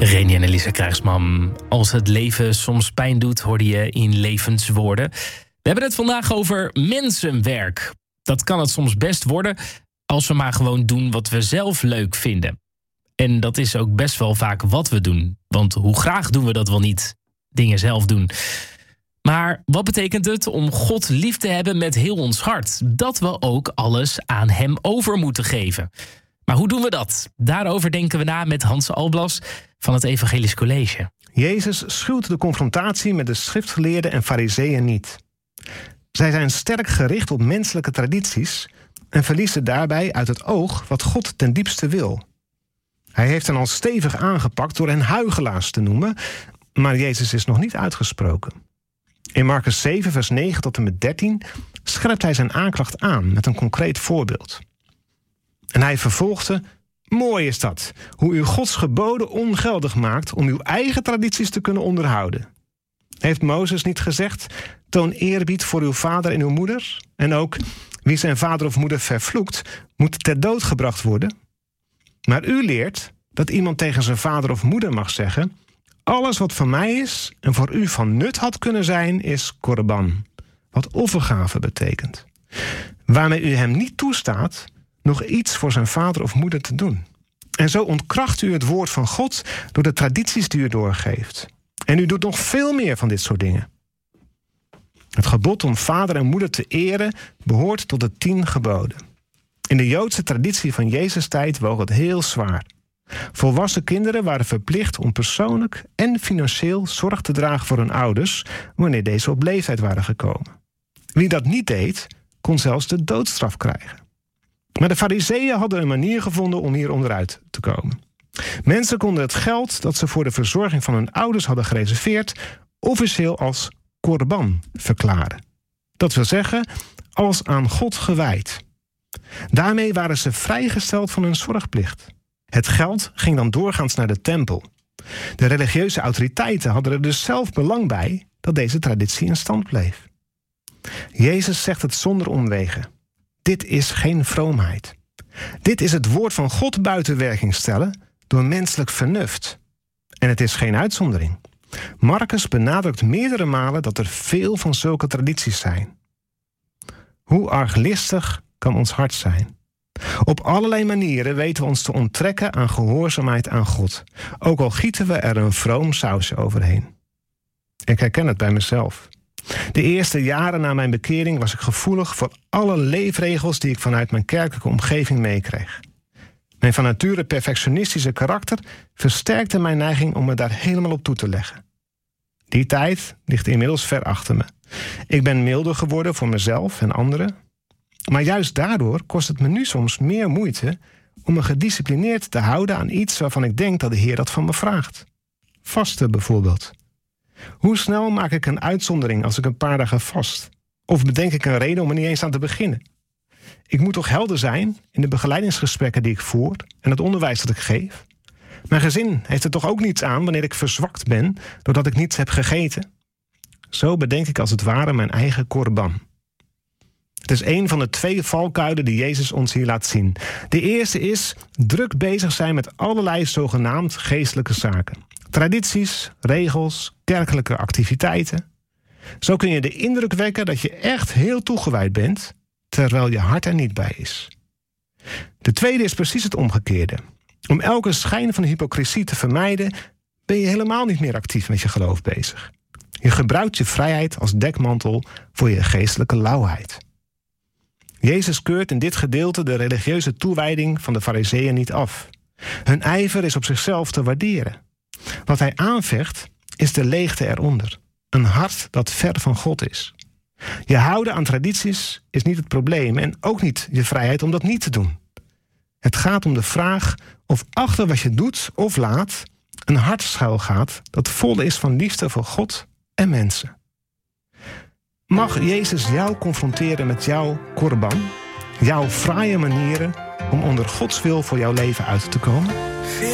Reni en Elisa Krijgsman. Als het leven soms pijn doet, hoorde je in levenswoorden. We hebben het vandaag over mensenwerk. Dat kan het soms best worden als we maar gewoon doen wat we zelf leuk vinden. En dat is ook best wel vaak wat we doen. Want hoe graag doen we dat wel niet? Dingen zelf doen. Maar wat betekent het om God lief te hebben met heel ons hart? Dat we ook alles aan hem over moeten geven. Maar hoe doen we dat? Daarover denken we na met Hans Alblas van het Evangelisch College. Jezus schuwt de confrontatie met de schriftgeleerden en fariseeën niet. Zij zijn sterk gericht op menselijke tradities en verliezen daarbij uit het oog wat God ten diepste wil. Hij heeft hen al stevig aangepakt door hen huichelaars te noemen, maar Jezus is nog niet uitgesproken. In Markus 7, vers 9 tot en met 13 scherpt hij zijn aanklacht aan met een concreet voorbeeld. En hij vervolgde: mooi is dat, hoe u Gods geboden ongeldig maakt om uw eigen tradities te kunnen onderhouden. Heeft Mozes niet gezegd: toon eerbied voor uw vader en uw moeder? En ook: wie zijn vader of moeder vervloekt, moet ter dood gebracht worden? Maar u leert dat iemand tegen zijn vader of moeder mag zeggen: alles wat van mij is en voor u van nut had kunnen zijn, is korban, wat offergave betekent. Waarmee u hem niet toestaat nog iets voor zijn vader of moeder te doen. En zo ontkracht u het woord van God door de tradities die u doorgeeft. En u doet nog veel meer van dit soort dingen. Het gebod om vader en moeder te eren behoort tot de 10 geboden. In de Joodse traditie van Jezus' tijd woog het heel zwaar. Volwassen kinderen waren verplicht om persoonlijk en financieel zorg te dragen voor hun ouders wanneer deze op leeftijd waren gekomen. Wie dat niet deed, kon zelfs de doodstraf krijgen. Maar de fariseeën hadden een manier gevonden om hier onderuit te komen. Mensen konden het geld dat ze voor de verzorging van hun ouders hadden gereserveerd officieel als korban verklaren. Dat wil zeggen, als aan God gewijd. Daarmee waren ze vrijgesteld van hun zorgplicht. Het geld ging dan doorgaans naar de tempel. De religieuze autoriteiten hadden er dus zelf belang bij dat deze traditie in stand bleef. Jezus zegt het zonder omwegen. Dit is geen vroomheid. Dit is het woord van God buiten werking stellen door menselijk vernuft. En het is geen uitzondering. Marcus benadrukt meerdere malen dat er veel van zulke tradities zijn. Hoe arglistig kan ons hart zijn? Op allerlei manieren weten we ons te onttrekken aan gehoorzaamheid aan God. Ook al gieten we er een vroom sausje overheen. Ik herken het bij mezelf. De eerste jaren na mijn bekering was ik gevoelig voor alle leefregels die ik vanuit mijn kerkelijke omgeving meekreeg. Mijn van nature perfectionistische karakter versterkte mijn neiging om me daar helemaal op toe te leggen. Die tijd ligt inmiddels ver achter me. Ik ben milder geworden voor mezelf en anderen. Maar juist daardoor kost het me nu soms meer moeite om me gedisciplineerd te houden aan iets waarvan ik denk dat de Heer dat van me vraagt. Vasten bijvoorbeeld. Hoe snel maak ik een uitzondering als ik een paar dagen vast? Of bedenk ik een reden om er niet eens aan te beginnen? Ik moet toch helder zijn in de begeleidingsgesprekken die ik voer en het onderwijs dat ik geef? Mijn gezin heeft er toch ook niets aan wanneer ik verzwakt ben doordat ik niets heb gegeten? Zo bedenk ik als het ware mijn eigen korban. Het is een van de 2 valkuilen die Jezus ons hier laat zien. De eerste is druk bezig zijn met allerlei zogenaamd geestelijke zaken. Tradities, regels, kerkelijke activiteiten. Zo kun je de indruk wekken dat je echt heel toegewijd bent, terwijl je hart er niet bij is. De tweede is precies het omgekeerde. Om elke schijn van hypocrisie te vermijden, ben je helemaal niet meer actief met je geloof bezig. Je gebruikt je vrijheid als dekmantel voor je geestelijke lauwheid. Jezus keurt in dit gedeelte de religieuze toewijding van de fariseeën niet af. Hun ijver is op zichzelf te waarderen. Wat hij aanvecht is de leegte eronder. Een hart dat ver van God is. Je houden aan tradities is niet het probleem en ook niet je vrijheid om dat niet te doen. Het gaat om de vraag of achter wat je doet of laat een hart schuilgaat dat vol is van liefde voor God en mensen. Mag Jezus jou confronteren met jouw korban, jouw fraaie manieren om onder Gods wil voor jouw leven uit te komen?